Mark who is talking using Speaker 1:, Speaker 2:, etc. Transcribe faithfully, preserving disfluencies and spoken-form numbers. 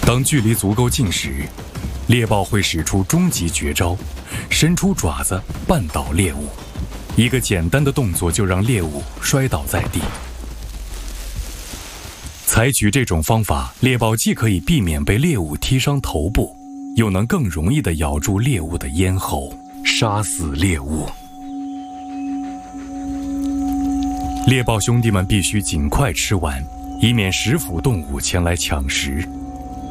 Speaker 1: 当距离足够近时，猎豹会使出终极绝招，伸出爪子绊倒猎物。一个简单的动作就让猎物摔倒在地。采取这种方法，猎豹既可以避免被猎物踢伤头部，又能更容易地咬住猎物的咽喉，杀死猎物。猎豹兄弟们必须尽快吃完，以免食腐动物前来抢食。